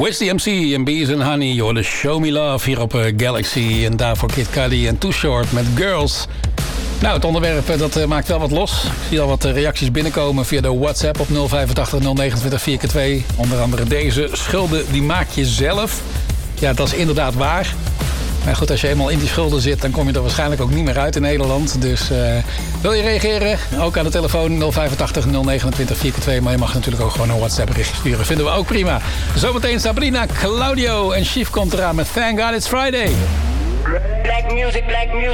Wiz the MC en Bees and Honey. Je hoorde Show Me Love hier op Galaxy. En daarvoor Kid Cudi en Too Short met Girls. Nou, het onderwerp dat maakt wel wat los. Ik zie al wat reacties binnenkomen via de WhatsApp op 085 029 4x2. Onder andere deze: schulden die maak je zelf. Ja, dat is inderdaad waar. Maar goed, als je eenmaal in die schulden zit, dan kom je er waarschijnlijk ook niet meer uit in Nederland. Dus wil je reageren? Ook aan de telefoon 085 029 4x2. Maar je mag natuurlijk ook gewoon een WhatsApp-berichtje sturen. Vinden we ook prima. Zometeen Sabrina, Claudio en Chief komt eraan met Thank God It's Friday. Black music, black music.